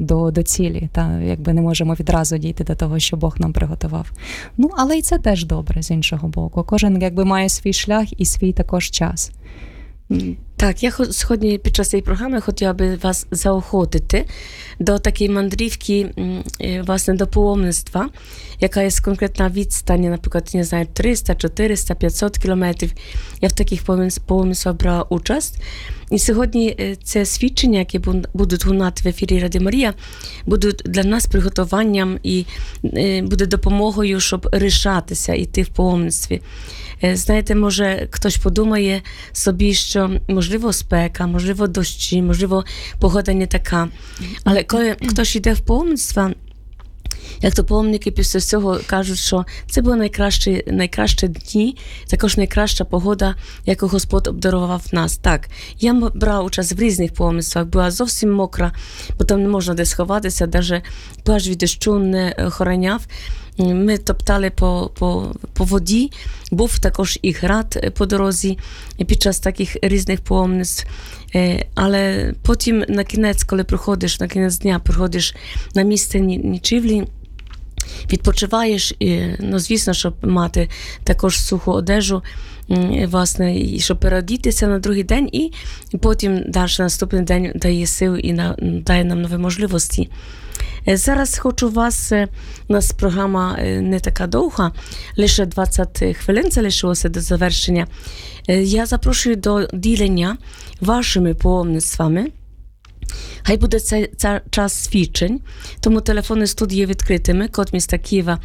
до цілі, та якби не можемо відразу дійти до того, що Бог нам приготував. Ну, але і це теж добре з іншого боку. Кожен якби має свій шлях і свій також час. Так, я сьогодні під час цієї програми хотіла би вас заохотити до такої мандрівки, власне, до паломництва, яка є конкретна відстань, наприклад, не знаю, 300, 400, 500 кілометрів. Я в таких паломництвах брала участь. І сьогодні це свідчення, які будуть лунати в ефірі Радіо Марія, будуть для нас приготуванням і буде допомогою, щоб рішатися йти в паломництві. Знаєте, може, хтось подумає собі, що можливо спека, можливо дощі, можливо погода не така. Але коли хтось йде в паломництво, як то паломники після цього кажуть, що це були найкращі дні, також найкраща погода, яку Господь обдарував нас. Так, я брала участь в різних паломництвах, була зовсім мокра, бо там не можна десь сховатися, навіть плащ від дощу не охороняв. Ми топтали по воді, був також і град по дорозі під час таких різних паломництв. Але потім на кінець, коли приходиш, на кінець дня приходиш на місце ночівлі, відпочиваєш, ну, звісно, щоб мати також суху одежу, власне, і щоб переодітися на другий день, і потім далі наступний день дає сил і дає нам нові можливості. Зараз хочу вас, у нас програма не така довга, лише 20 хвилин залишилося до завершення. Я запрошую до ділення вашими паломництвами. Хай буде це час свідчень, тому телефони студії відкритими, код міста Києва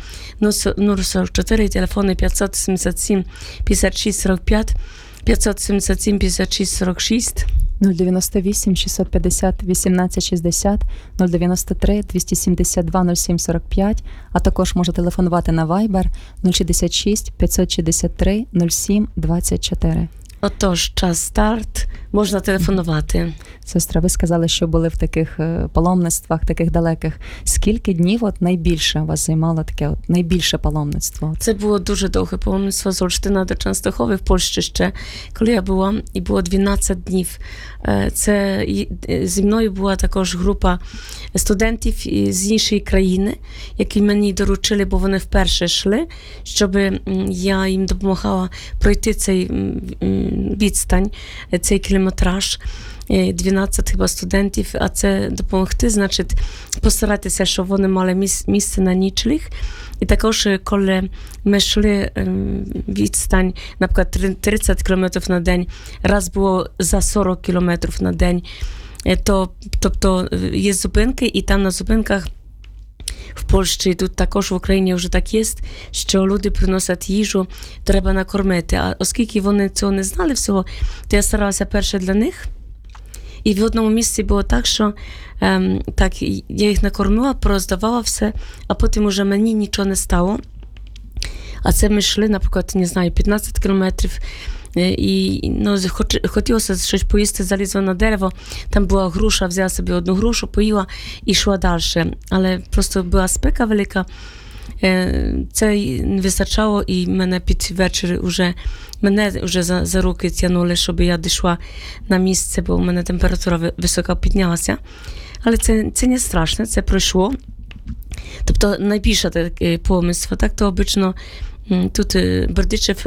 044, телефони 577 56 45, 577 56 46, 098 650 1860, 093 272 0745, а також може телефонувати на Viber 066 563 07 24. Отож, час старт, можна телефонувати. Сестра, ви сказали, що були в таких паломництвах, таких далеких. Скільки днів от найбільше вас займало таке от найбільше паломництво? Це було дуже довге паломництво з Олштина до Częstochowy в Польщі ще, коли я була, і було 12 днів. Це зі мною була також група студентів з іншої країни, які мені доручили, бо вони вперше йшли, щоб я їм допомагала пройти цей відстань, цей кілометраж. 12 хіба студентів, а це допомогти, значить, постаратися, щоб вони мали місце на нічліг. І також, коли ми йшли відстань, наприклад, 30 км на день, раз було за 40 км на день, тобто є зупинки, і там на зупинках в Польщі, тут також в Україні вже так є, що люди приносять їжу, треба накормити. А оскільки вони цього не знали всього, то я старалася перше для них. І в одному місці було так, що так, я їх накормила, пороздавала все, а потім уже мені нічого не стало. А це ми йшли, наприклад, не знаю, 15 кілометрів, і ну, хотілося щось поїсти, залізла на дерево, там була груша, взяла собі одну грушу, поїла і йшла далі. Але просто була спека велика, це не вистачало, і мене під вечір мене вже за руки тягнули, щоб я дійшла на місце, бо у мене температура висока піднялася. Але це не страшно, це пройшло. Тобто найбільше таке паломництво, так, то обично тут Бердичев,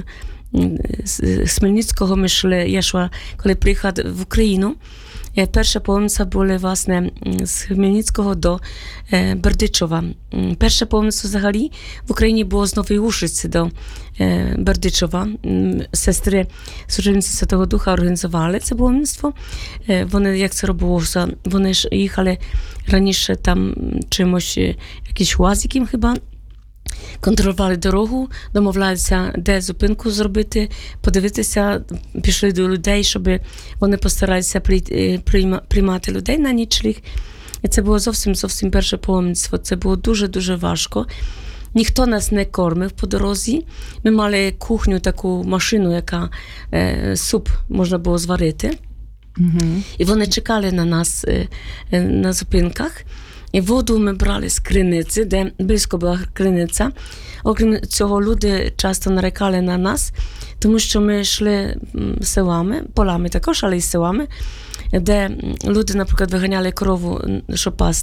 з Хмельницького ми йшли, я йшла, коли приїхала в Україну. Перше паломництво були, власне, з Хмельницького до Бердичева. Перше паломництво взагалі в Україні було з Нової Ушиці до Бердичева. Сестри Служебниці Святого Духа організували це паломництво. Вони, як це робилося, вони ж їхали раніше там чимось, якісь УАЗиком хіба, контролювали дорогу, домовлялися, де зупинку зробити, подивитися, пішли до людей, щоб вони постаралися приймати людей на нічліг. І це було зовсім перше паломництво. Це було дуже-дуже важко. Ніхто нас не кормив по дорозі. Ми мали кухню, таку машину, яка суп можна було зварити. Mm-hmm. І вони чекали на нас на зупинках. І воду ми брали з криниці, де близько була криниця. Окрім цього, люди часто нарекали на нас, тому що ми йшли селами, полами також, але й селами, де люди, наприклад, виганяли корову, щоб